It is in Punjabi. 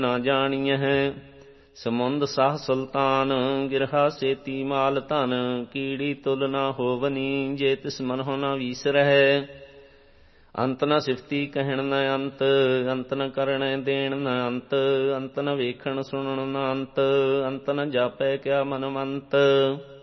ਨਾ ਜਾਣੀਐ। ਸਮੁੰਦ ਸਾਹ ਸੁਲਤਾਨ ਗਿਰਹਾ ਸੇਤੀ ਮਾਲ ਧਨ, ਕੀੜੀ ਤੁਲ ਨਾ ਹੋਵਨੀ ਜੇ ਤਿਸ ਮਨਹੁ ਨਾ ਵੀਸਰਹਿ। ਅੰਤ ਨ ਸਿਫਤੀ ਕਹਿਣ ਨ ਅੰਤ, ਅੰਤ ਨ ਕਰਣੈ ਦੇਣ ਨ ਅੰਤ, ਅੰਤ ਨ ਵੇਖਣ ਸੁਣਨ ਨ ਅੰਤ, ਅੰਤ ਨ ਜਾਪੈ ਕਿਆ ਮਨਵੰਤ।